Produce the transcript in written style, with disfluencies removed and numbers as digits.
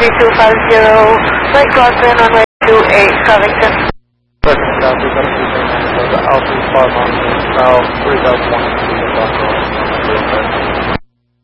3250, right crosswind runway 28, Covington. Perfect, South 373, the Alpha 5 on South 3001,